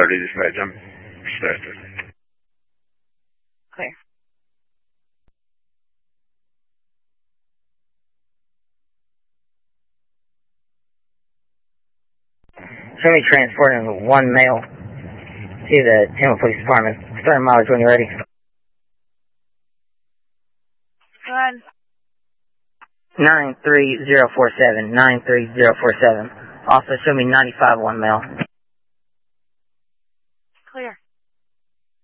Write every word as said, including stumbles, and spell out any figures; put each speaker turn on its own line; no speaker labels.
thirty dispatch. I'm distracted.
Clear.
Show me transporting one male to the Tampa Police Department. Starting mileage when you're ready.
Go ahead.
nine three zero four seven, nine three zero four seven. Also show me ninety-five one male.